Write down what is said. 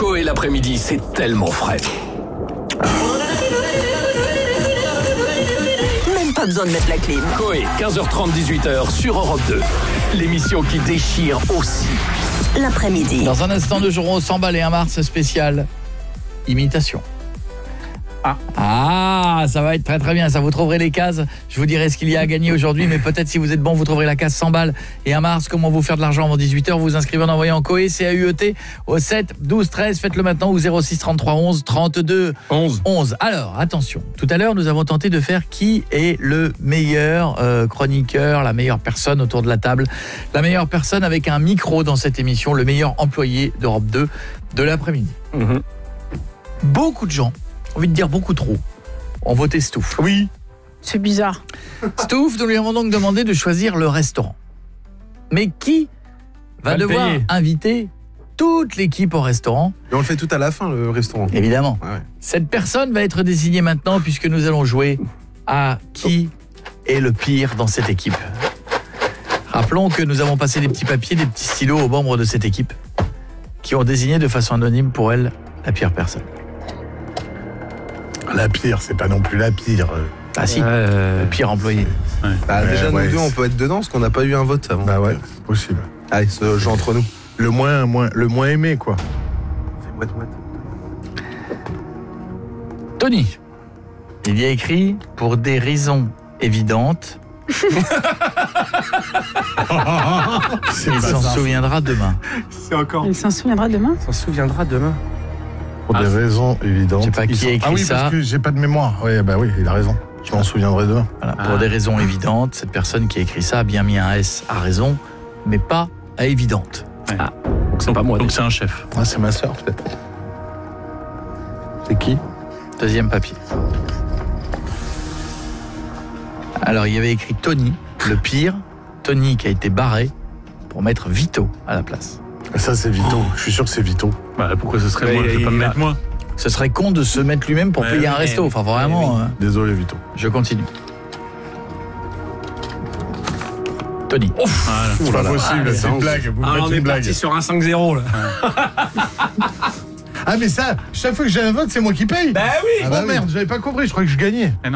Coé l'après-midi, c'est tellement frais. Même pas besoin de mettre la clim. Coé, 15h30, 18h sur Europe 2. L'émission qui déchire aussi. L'après-midi. Dans un instant, nous jouerons au 100 balles et un Mars spécial imitation. Ah, ça va être très très bien, ça vous trouverez les cases. Je vous dirai ce qu'il y a à gagner aujourd'hui, mais peut-être si vous êtes bon, vous trouverez la case 100 balles et un Mars. Comment vous faire de l'argent avant 18h, vous inscrivez en envoyant Coé, CAUET au 7 12 13, faites-le maintenant au 06 33 11 32 11. Alors, attention, tout à l'heure nous avons tenté de faire qui est le meilleur chroniqueur, la meilleure personne autour de la table, la meilleure personne avec un micro dans cette émission, le meilleur employé d'Europe 2 de l'après-midi. Beaucoup de gens, envie de dire beaucoup trop, ont voté Stouff. Oui. C'est bizarre. Stouff, nous lui avons donc demandé de choisir le restaurant. Mais qui va devoir inviter toute l'équipe au restaurant? Et on le fait tout à la fin, le restaurant. Évidemment. Ouais. Cette personne va être désignée maintenant puisque nous allons jouer à qui est le pire dans cette équipe. Rappelons que nous avons passé des petits papiers, des petits stylos aux membres de cette équipe qui ont désigné de façon anonyme pour elle la pire personne. La pire, c'est pas non plus la pire. Ah si, le pire employé. Bah, déjà, ouais, nous deux, on peut être dedans parce qu'on n'a pas eu un vote avant. Bah ouais, c'est possible. Allez, ce jeu entre nous. Le moins aimé, quoi. Fais moite. Tony, il y a écrit « Pour des raisons évidentes ». Il s'en souviendra demain. C'est encore. Il s'en souviendra demain. On s'en souviendra demain. Pour des raisons évidentes. Je sais pas qui a écrit oui, ça. parce que j'ai pas de mémoire. Oui, bah oui, il a raison. Je m'en souviendrai demain. Voilà, pour des raisons évidentes, cette personne qui a écrit ça a bien mis un S à raison, mais pas à évidente. Donc c'est pas moi. Donc c'est un chef. Ah, c'est ma sœur, peut-être. C'est qui? Deuxième papier. Alors, il y avait écrit Tony, le pire. Tony qui a été barré pour mettre Vito à la place. Ça, c'est Vito. Je suis sûr que c'est Vito. Bah pourquoi ce serait moi? Je vais pas me mettre moi. Ce serait con de se mettre lui-même pour payer un resto. Enfin, vraiment, Désolé, Vito. je continue. Tony. C'est pas possible, c'est une blague. Vous me faites une blague. sur un 5-0 là. Ah, mais ça, chaque fois que j'ai un vote, c'est moi qui paye. Bah oui. Ah bah merde, j'avais pas compris, je crois que je gagnais.